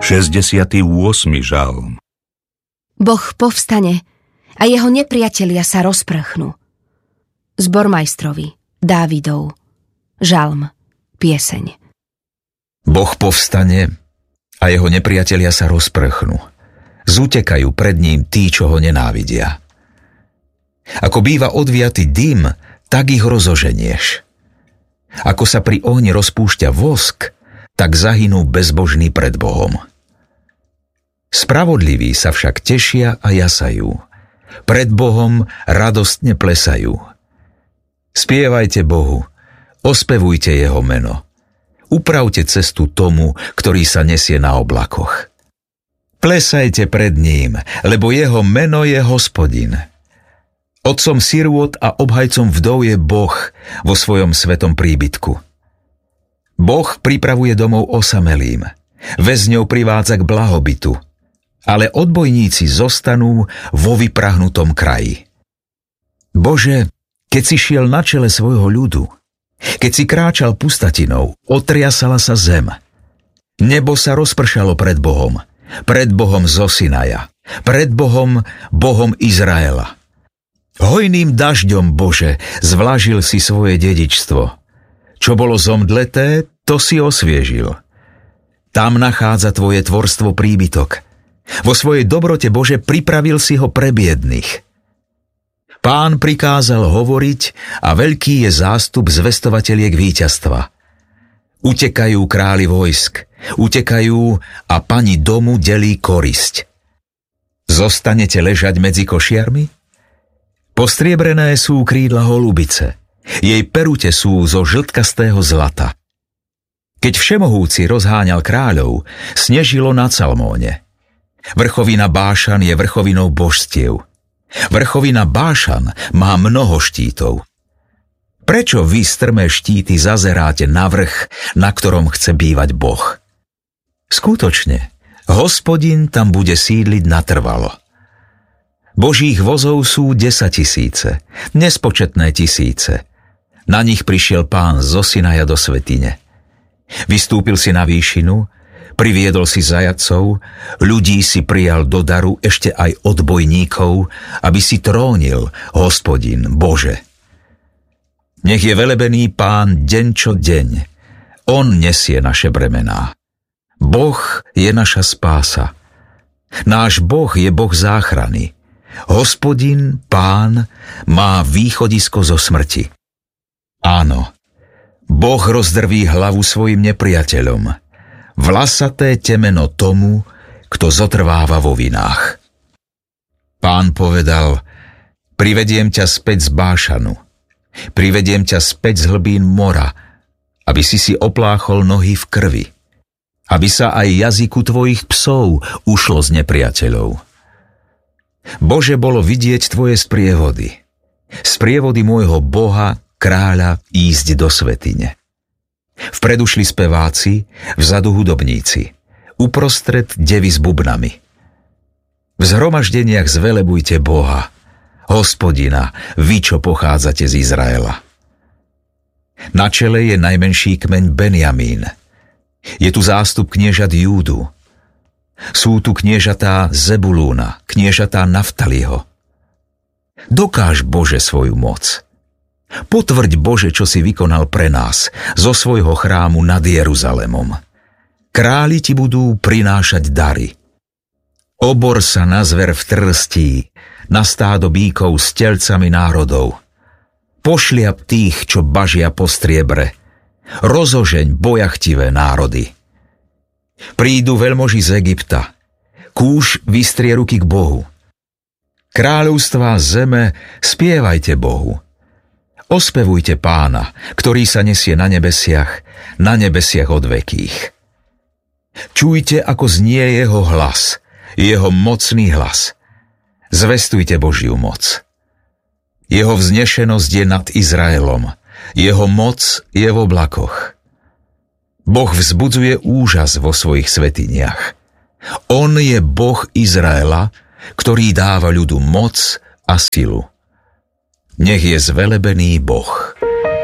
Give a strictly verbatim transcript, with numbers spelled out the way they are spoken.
šesťdesiaty ôsmy žalm. Boh povstane a jeho nepriatelia sa rozprchnú. Zbormajstrovi, Dávidov, žalm, pieseň. Boh povstane a jeho nepriatelia sa rozprchnú. Zutekajú pred ním tí, čo ho nenávidia. Ako býva odviatý dym, tak ich rozoženieš. Ako sa pri ohni rozpúšťa vosk, tak zahynú bezbožní pred Bohom. Spravodliví sa však tešia a jasajú. Pred Bohom radostne plesajú. Spievajte Bohu, ospevujte jeho meno. Upravte cestu tomu, ktorý sa nesie na oblakoch. Plesajte pred ním, lebo jeho meno je Hospodin. Otcom sirôt a obhajcom vdov je Boh vo svojom svetom príbytku. Boh pripravuje domov osamelým, väzňov privádza k blahobytu, ale odbojníci zostanú vo vyprahnutom kraji. Bože, keď si šiel na čele svojho ľudu, keď si kráčal pustatinou, otriasala sa zem. Nebo sa rozpršalo pred Bohom, pred Bohom zo Sinaja, pred Bohom, Bohom Izraela. Hojným dažďom, Bože, zvlažil si svoje dedičstvo. Čo bolo zomdleté, to si osviežil. Tam nachádza tvoje tvorstvo príbytok. Vo svojej dobrote, Bože, pripravil si ho pre biedných. Pán prikázal hovoriť a veľký je zástup zvestovateliek víťazstva. Utekajú králi vojsk, utekajú a pani domu delí korisť. Zostanete ležať medzi košiarmi? Postriebrené sú krídla holubice, jej perute sú zo žltkastého zlata. Keď všemohúci rozháňal kráľov, snežilo na Calmóne. Vrchovina Bášan je vrchovinou božstiev. Vrchovina Bášan má mnoho štítov. Prečo vy strmé štíty zazeráte na vrch, na ktorom chce bývať Boh? Skutočne, Hospodin tam bude sídliť natrvalo. Božích vozov sú desaťtisíce, nespočetné tisíce. Na nich prišiel Pán zo Sinaja do svätyne. Vystúpil si na výšinu, priviedol si zajatcov, ľudí si prijal do daru, ešte aj odbojníkov, aby si trónil, Hospodin, Bože. Nech je velebený Pán deň čo deň. On nesie naše bremená. Boh je naša spása. Náš Boh je Boh záchrany. Hospodin, Pán, má východisko zo smrti. Áno, Boh rozdrví hlavu svojim nepriateľom, vlasaté temeno tomu, kto zotrváva vo vinách. Pán povedal, privediem ťa späť z Bášanu, privediem ťa späť z hlbín mora, aby si si opláchol nohy v krvi, aby sa aj jazyku tvojich psov ušlo z nepriateľov. Bože, bolo vidieť tvoje sprievody, sprievody môjho Boha, kráľa, ísť do svätyne. Vpredu šli speváci, vzadu hudobníci, uprostred devy s bubnami. V zhromaždeniach zvelebujte Boha, Hospodina, vy, čo pochádzate z Izraela. Na čele je najmenší kmeň Benjamín. Je tu zástup kniežat Júdu. Sú tu kniežatá Zebulúna, kniežatá Naftaliho. Dokáž, Bože, svoju moc. Potvrď, Bože, čo si vykonal pre nás zo svojho chrámu nad Jeruzalemom. Králi ti budú prinášať dary. Obor sa na zver v trstí, na stádo bíkov s telcami národov. Pošliap tých, čo bažia po striebre. Rozožeň bojachtivé národy. Prídu veľmoži z Egypta. Kúš vystrie ruky k Bohu. Kráľovstvá zeme, spievajte Bohu. Ospevujte Pána, ktorý sa nesie na nebesiach, na nebesiach od vekých. Čujte, ako znie jeho hlas, jeho mocný hlas. Zvestujte Božiu moc. Jeho vznešenosť je nad Izraelom, jeho moc je v oblakoch. Boh vzbudzuje úžas vo svojich svätyniach. On je Boh Izraela, ktorý dáva ľudu moc a silu. Nech je zvelebený Boh.